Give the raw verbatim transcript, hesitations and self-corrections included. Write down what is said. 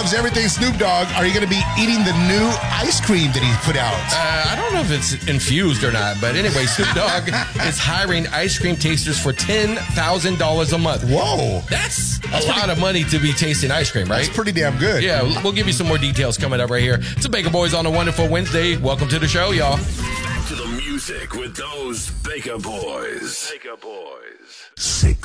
loves everything Snoop Dogg. Are you going to be eating the new ice cream that he put out? Uh, I don't know if it's infused or not, but anyway, Snoop Dogg is hiring ice cream tasters for ten thousand dollars a month. Whoa. That's a lot of money to be tasting ice cream, right? That's pretty damn good. Yeah, we'll give you some more details coming up right here. It's the Baker Boys on a wonderful Wednesday. Welcome to the show, y'all. To the music with those Baker Boys. Baker Boys. Six.